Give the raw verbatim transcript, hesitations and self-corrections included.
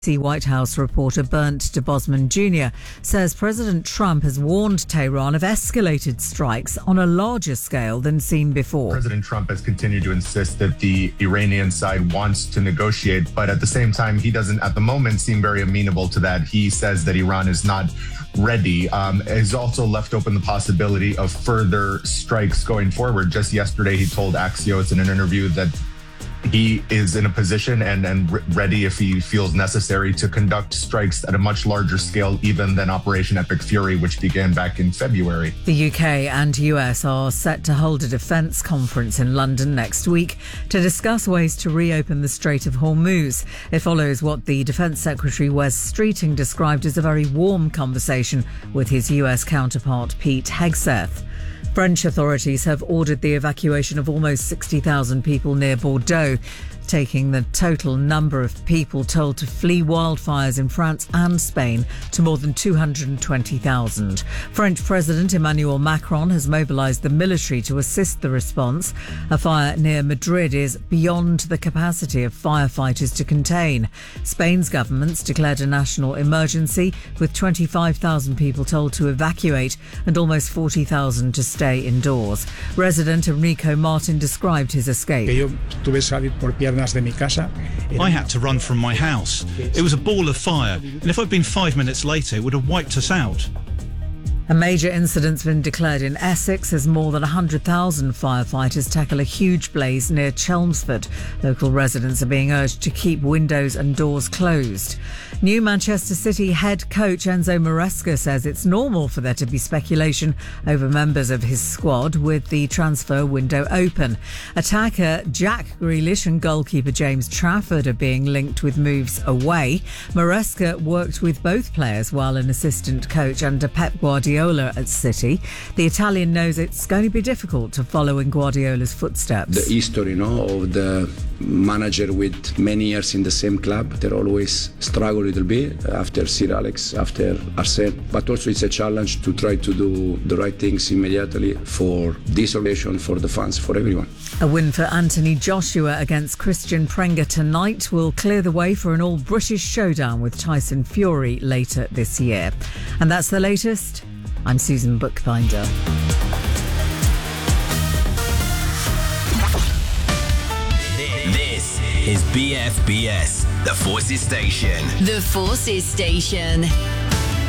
The White House reporter Bernd de Bosman Junior says President Trump has warned Tehran of escalated strikes on a larger scale than seen before. President Trump has continued to insist that the Iranian side wants to negotiate, but at the same time, he doesn't at the moment seem very amenable to that. He says that Iran is not ready. Um, has also left open the possibility of further strikes going forward. Just yesterday, he told Axios in an interview that he is in a position and, and ready if he feels necessary to conduct strikes at a much larger scale even than Operation Epic Fury, which began back in February. The U K and U S are set to hold a defence conference in London next week to discuss ways to reopen the Strait of Hormuz. It follows what the Defence Secretary Wes Streeting described as a very warm conversation with his U S counterpart Pete Hegseth. French authorities have ordered the evacuation of almost sixty thousand people near Bordeaux, taking the total number of people told to flee wildfires in France and Spain to more than two hundred twenty thousand. French President Emmanuel Macron has mobilised the military to assist the response. A fire near Madrid is beyond the capacity of firefighters to contain. Spain's government's declared a national emergency, with twenty-five thousand people told to evacuate and almost forty thousand to stay indoors. Resident Enrico Martin described his escape. I had to run from my house. It was a ball of fire, and if I'd been five minutes later, it would have wiped us out. A major incident's been declared in Essex as more than one hundred thousand firefighters tackle a huge blaze near Chelmsford. Local residents are being urged to keep windows and doors closed. New Manchester City head coach Enzo Maresca says it's normal for there to be speculation over members of his squad with the transfer window open. Attacker Jack Grealish and goalkeeper James Trafford are being linked with moves away. Maresca worked with both players while an assistant coach under Pep Guardiola at City. The Italian knows it's going to be difficult to follow in Guardiola's footsteps. The history, you know, of the manager with many years in the same club, they always struggle a little bit after Sir Alex, after Arsene. But also it's a challenge to try to do the right things immediately for this occasion, for the fans, for everyone. A win for Anthony Joshua against Christian Prenga tonight will clear the way for an all-British showdown with Tyson Fury later this year. And that's the latest. I'm Susan Bookbinder. This is B F B S, the Forces Station. The Forces Station.